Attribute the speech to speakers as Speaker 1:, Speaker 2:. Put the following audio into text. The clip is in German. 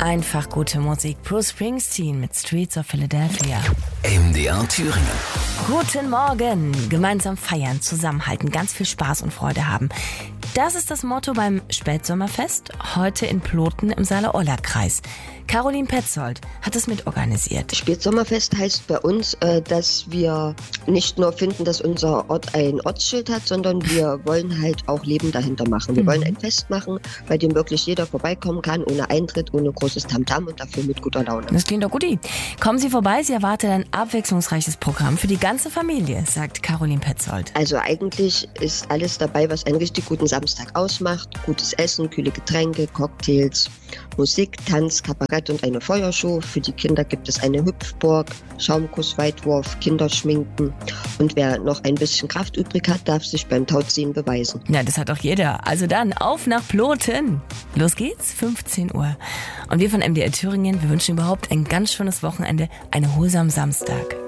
Speaker 1: Einfach gute Musik. Bruce Springsteen mit Streets of Philadelphia.
Speaker 2: MDR Thüringen.
Speaker 1: Guten Morgen. Gemeinsam feiern, zusammenhalten, ganz viel Spaß und Freude haben. Das ist das Motto beim Spätsommerfest, heute in Ploten im Saale-Orla-Kreis. Caroline Petzold hat es mitorganisiert.
Speaker 3: Spätsommerfest heißt bei uns, dass wir nicht nur finden, dass unser Ort ein Ortsschild hat, sondern wir wollen halt auch Leben dahinter machen. Wir wollen ein Fest machen, bei dem wirklich jeder vorbeikommen kann, ohne Eintritt, ohne großes Tamtam und dafür mit guter Laune.
Speaker 1: Das klingt doch gut. Kommen Sie vorbei, sie erwartet ein abwechslungsreiches Programm für die ganze Familie, sagt Caroline Petzold.
Speaker 3: Also eigentlich ist alles dabei, was einen richtig guten Samstag ausmacht. Gutes Essen, kühle Getränke, Cocktails, Musik, Tanz, Kabarett und eine Feuershow. Für die Kinder gibt es eine Hüpfburg, Schaumkuss-Weitwurf, Kinderschminken. Und wer noch ein bisschen Kraft übrig hat, darf sich beim Tauziehen beweisen.
Speaker 1: Ja, das hat doch jeder. Also dann, auf nach Ploten. Los geht's, 15 Uhr. Und wir von MDR Thüringen, wir wünschen überhaupt ein ganz schönes Wochenende, einen erholsamen Samstag.